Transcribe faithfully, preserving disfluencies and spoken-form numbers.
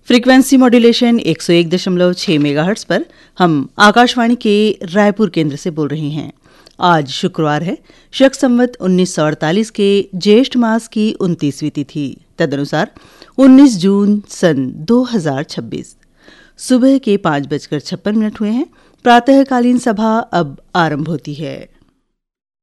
Frequency modulation एक सौ एक दशमलव छह मेगाहर्ट्ज पर हम आकाशवाणी के रायपुर केंद्र से बोल रहे हैं। आज शुक्रवार है, शक संवत उन्नीस सौ अड़तालीस के ज्येष्ठ मास की उनतीसवीं तिथि, तदनुसार उन्नीस जून सन दो हज़ार छब्बीस। सुबह के पाँच बजकर छप्पन मिनट हुए हैं। प्रातःकालीन सभा अब आरंभ होती है।